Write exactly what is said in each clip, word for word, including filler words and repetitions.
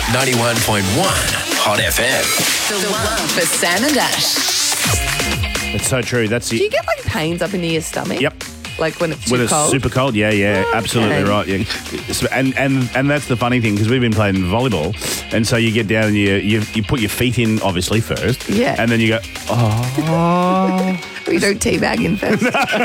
ninety-one point one Hot F M. The one for Sam and Ash. It's so true. That's Do you it. get like pains up into your stomach? Yep. Like when it's too When it's cold? super cold, yeah, yeah, Okay. absolutely right. Yeah. So- And and and that's the funny thing, because we've been playing volleyball, and so you get down and you you, you put your feet in obviously first, Yeah. and then you go, oh. We don't teabag in first.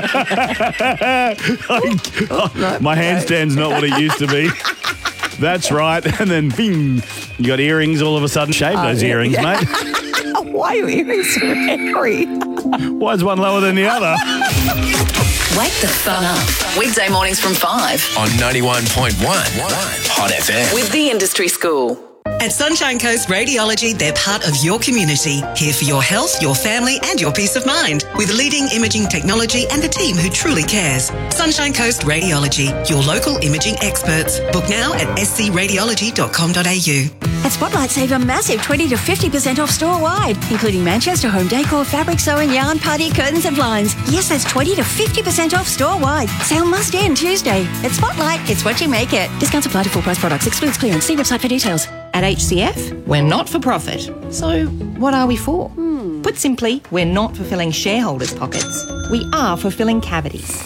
no, My no. handstand's not what it used to be. That's right. And then bing, you got earrings all of a sudden. Shave Oh, those yeah, earrings, yeah. mate. Why are your earrings so hairy? Why is one lower than the other? Wake the fun up. Weekday mornings from five. On ninety-one point one Hot F M. With the Industry School. At Sunshine Coast Radiology, they're part of your community, here for your health, your family and your peace of mind, with leading imaging technology and a team who truly cares. Sunshine Coast Radiology, your local imaging experts. Book now at s c radiology dot com dot a u. At Spotlight, save a massive twenty to fifty percent off store-wide, including Manchester home decor, fabric sewing, yarn, party, curtains and blinds. Yes, that's twenty to fifty percent off store-wide. Sale must end Tuesday. At Spotlight, it's what you make it. Discounts apply to full-price products. Excludes clearance. See website for details. At H C F, we're not for profit. So what are we for? Put simply, we're not for filling shareholders' pockets. We are for filling cavities.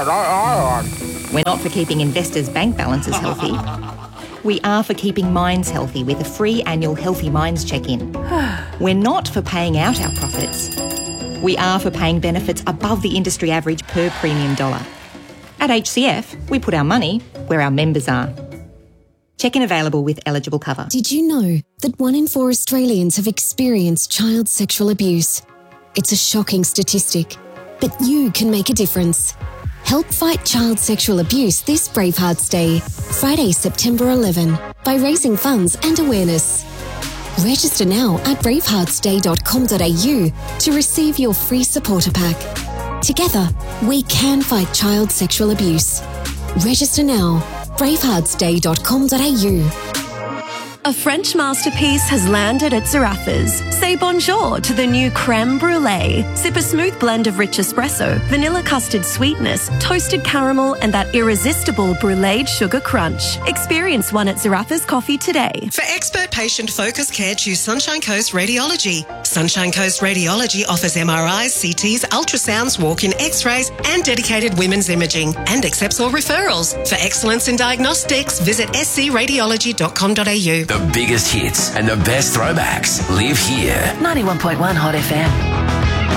We're not for keeping investors' bank balances healthy. We are for keeping minds healthy with a free annual Healthy Minds check-in. We're not for paying out our profits. We are for paying benefits above the industry average per premium dollar. At H C F, we put our money where our members are. Check-in available with eligible cover. Did you know that one in four Australians have experienced child sexual abuse? It's a shocking statistic, but you can make a difference. Help fight child sexual abuse this Bravehearts Day, Friday, September eleventh, by raising funds and awareness. Register now at bravehearts day dot com dot a u to receive your free supporter pack. Together, we can fight child sexual abuse. Register now. bravehearts day dot com dot a u. A French masterpiece has landed at Zarraffa's. Say bonjour to the new creme brulee. Sip a smooth blend of rich espresso, vanilla custard sweetness, toasted caramel, and that irresistible bruleed sugar crunch. Experience one at Zarraffa's Coffee today. For expert patient focused care, choose Sunshine Coast Radiology. Sunshine Coast Radiology offers M R Is, C Ts, ultrasounds, walk-in x-rays and dedicated women's imaging, and accepts all referrals. For excellence in diagnostics, visit s c radiology dot com dot a u. The biggest hits and the best throwbacks live here. ninety-one point one Hot F M.